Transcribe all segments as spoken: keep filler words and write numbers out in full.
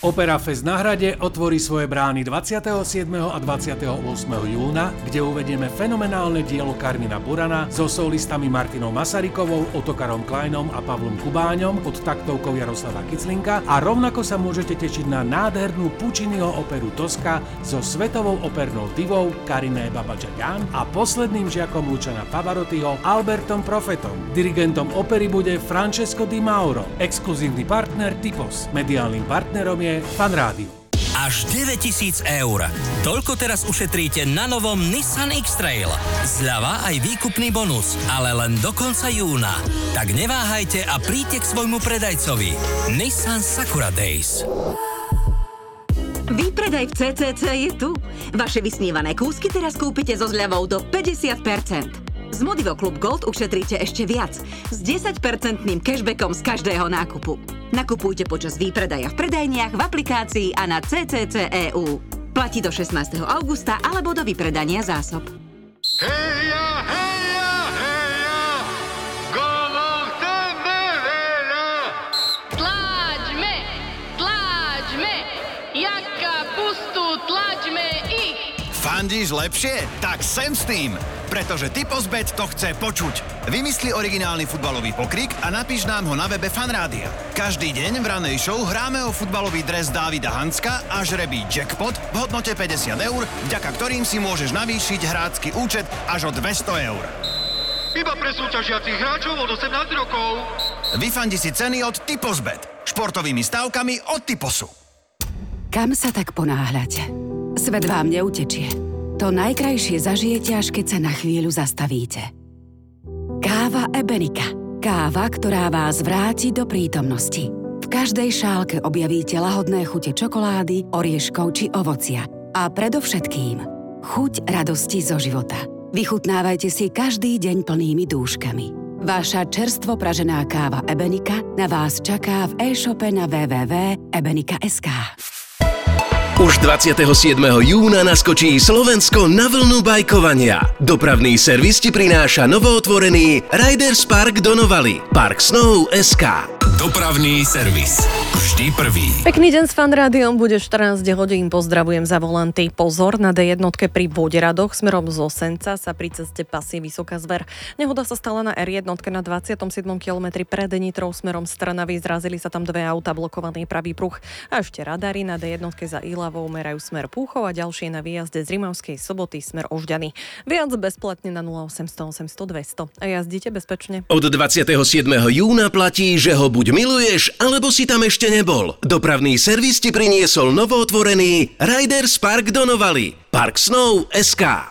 Opera Fest na Hrade otvorí svoje brány dvadsiateho siedmeho a dvadsiateho ôsmeho júna, kde uvedieme fenomenálne dielo Karmina Burana so solistami Martinou Masarykovou, Ottokarom Kleinom a Pavlom Kubáňom pod taktovkou Jaroslava Kiclinka a rovnako sa môžete tešiť na nádhernú Pucciniho operu Tosca so svetovou opernou divou Kariné Babadžaďan a posledným žiakom Luciana Pavarottiho Albertom Profetom. Dirigentom opery bude Francesco Di Mauro, exkluzívny partner Typos. Mediálnym partnerom je Fan Rádio. Až deväťtisíc eur. Toľko teraz ušetríte na novom Nissan X-Trail. Zľava aj výkupný bonus, ale len do konca júna. Tak neváhajte a príďte k svojmu predajcovi. Nissan Sakura Days. Výpredaj v cé cé cé je tu. Vaše vysnívané kúsky teraz kúpite so zľavou do päťdesiat percent. Z Modivo Club Gold ušetríte ešte viac. S desaťpercentným cashbackom z každého nákupu. Nakupujte počas výpredaja v predajniach, v aplikácii a na cé cé cé bodka é ú. Platí do šestnásteho augusta alebo do vypredania zásob. Heja, heja, heja, gólov chceme veľa. Tlačme, tlačme, jaká pustu, tlačme ich. Fandíš lepšie? Tak sem s tým! Pretože Typos.bet to chce počuť. Vymysli originálny futbalový pokrik a napíš nám ho na webe Fanrádia. Každý deň v ranej show hráme o futbalový dres Dávida Hanska a žrebí jackpot v hodnote päťdesiat eur, vďaka ktorým si môžeš navýšiť hrácky účet až o dvesto eur. Iba pre súťažiacich hráčov od osemnásť rokov. Vyfandi si ceny od Typos.bet. Športovými stávkami od Typosu. Kam sa tak ponáhľate? Svet vám neutečie. To najkrajšie zažijete, až keď sa na chvíľu zastavíte. Káva Ebenika. Káva, ktorá vás vráti do prítomnosti. V každej šálke objavíte lahodné chute čokolády, orieškov či ovocia. A predovšetkým chuť radosti zo života. Vychutnávajte si každý deň plnými dúškami. Vaša čerstvo pražená káva Ebenika na vás čaká v e-shope na w w w bodka ebenika bodka es ká. Už dvadsiateho siedmeho júna naskočí Slovensko na vlnu bajkovania. Dopravný servis ti prináša novootvorený Riders Park do Novaly. Park Snow bodka es ká. Dopravný servis. Vždy prvý. Pekný deň s Fan Rádiom, bude štrnásť hodín, pozdravujem za volanty. Pozor, na dé jedna pri Voderadoch smerom zo Senca sa pri ceste pasí Vysoká Zver. Nehoda sa stala na er jedna na dvadsiatom siedmom kilometri pred Nitrou smerom z Trnavy, zrazili sa tam dve auta, blokovaný pravý pruh. A ešte radary na dé jedna za Ilavou merajú smer Púchov a ďalšie na výjazde z Rimavskej Soboty smer Ožďany. Viac bezplatne na nula osemsto osemsto dvesto. A jazdíte bezpečne. Od dvadsiateho siedmeho júna platí, že ho buď miluješ, alebo si tam ešte nebol. Dopravný servis ti priniesol novootvorený Riders Park do Novaly. Park Snow bodka es ká.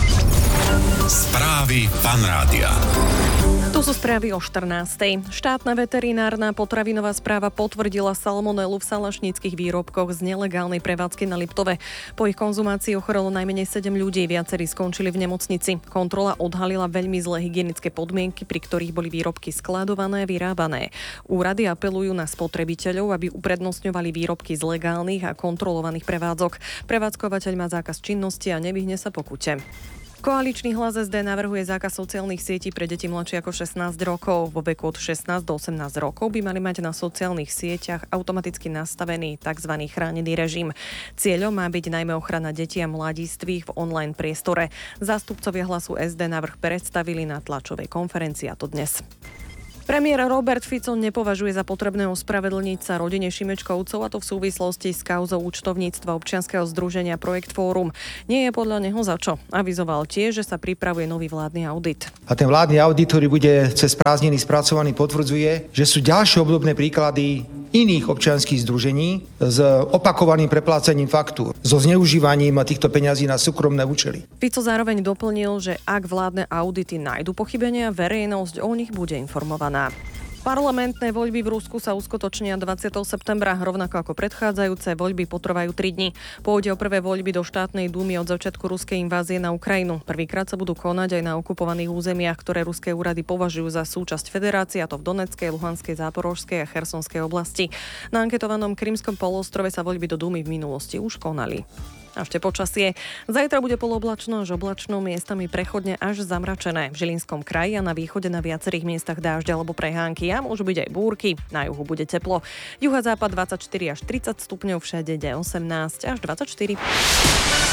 Správy Fan Rádia. Tu sú správy o štrnástej. Štátna veterinárna potravinová správa potvrdila salmonelu v salašníckych výrobkoch z nelegálnej prevádzky na Liptove. Po ich konzumácii ochorelo najmenej sedem ľudí, viacerí skončili v nemocnici. Kontrola odhalila veľmi zlé hygienické podmienky, pri ktorých boli výrobky skladované a vyrábané. Úrady apelujú na spotrebiteľov, aby uprednostňovali výrobky z legálnych a kontrolovaných prevádzok. Prevádzkovateľ má zákaz činnosti a nevyhne sa pokute. Koaličný hlas es dé navrhuje zákaz sociálnych sietí pre deti mladšie ako šestnásť rokov. Vo veku od šestnásť do osemnásť rokov by mali mať na sociálnych sieťach automaticky nastavený tzv. Chránený režim. Cieľom má byť najmä ochrana detí a mladistvých v online priestore. Zástupcovia hlasu es dé návrh predstavili na tlačovej konferencii, a to dnes. Premiér Robert Fico nepovažuje za potrebné ospravedlniť sa rodine Šimečkovcov, a to v súvislosti s kauzou účtovníctva občianskeho združenia Projekt Fórum. Nie je podľa neho za čo. Avizoval tiež, že sa pripravuje nový vládny audit. A ten vládny audit, ktorý bude cez prázdniny spracovaný, potvrdzuje, že sú ďalšie obdobné príklady iných občianskych združení s opakovaným preplácaním faktúr, so zneužívaním týchto peňazí na súkromné účely. Fico zároveň doplnil, že ak vládne audity nájdu pochybenia, verejnosť o nich bude informovaná. Parlamentné voľby v Rusku sa uskutočnia dvadsiateho septembra, rovnako ako predchádzajúce voľby potrvajú tri dni. Pôjde o prvé voľby do štátnej dúmy od začiatku ruskej invázie na Ukrajinu. Prvýkrát sa budú konať aj na okupovaných územiach, ktoré ruské úrady považujú za súčasť federácie, a to v Donetskej, Luhanskej, Záporožskej a Chersonskej oblasti. Na anketovanom Krymskom poloostrove sa voľby do dúmy v minulosti už konali. A ešte počasie. Zajtra bude polooblačno až oblačno, miestami prechodne až zamračené. V Žilinskom kraji a na východe na viacerých miestach dážď alebo prehánky a môžu byť aj búrky. Na juhu bude teplo. Juhozápad dvadsaťštyri až tridsať stupňov, všade ide osemnásť až dvadsaťštyri.